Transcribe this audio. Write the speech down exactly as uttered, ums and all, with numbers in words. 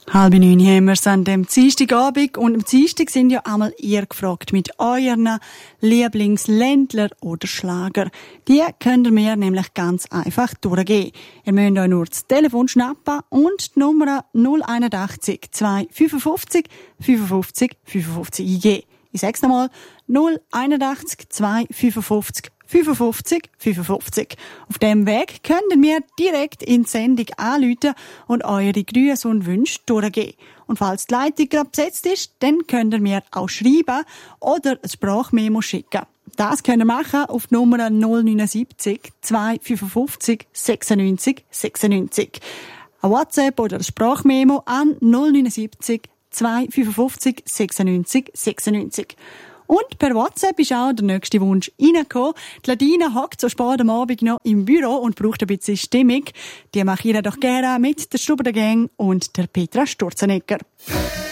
Halb neun haben wir es an dem Dienstagabend und am Dienstag sind ja einmal ihr gefragt mit euren Lieblingsländler oder Schlager. Die könnt ihr mir nämlich ganz einfach durchgeben. Ihr müsst euch nur das Telefon schnappen und die Nummer null einundachtzig zwei fünfundfünfzig fünfundfünfzig fünfundfünfzig eingeben. Ich sag's nochmal, null einundachtzig zwei fünfundfünfzig fünfundfünfzig fünfundfünfzig. Auf dem Weg könnt ihr mir direkt in die Sendung anrufen und eure Grüße und Wünsche durchgeben. Und falls die Leitung gerade besetzt ist, dann könnt ihr mir auch schreiben oder ein Sprachmemo schicken. Das könnt ihr machen auf die Nummer null neunundsiebzig zwei fünfundfünfzig sechsundneunzig sechsundneunzig. Ein WhatsApp oder ein Sprachmemo an null neunundsiebzig zwei fünfundfünfzig sechsundneunzig sechsundneunzig. Und per WhatsApp ist auch der nächste Wunsch reingekommen. Die Ladina hockt so spät am Abend noch im Büro und braucht ein bisschen Stimmung. Die mache ich doch gerne mit der Stuber der Gang und der Petra Sturzenegger.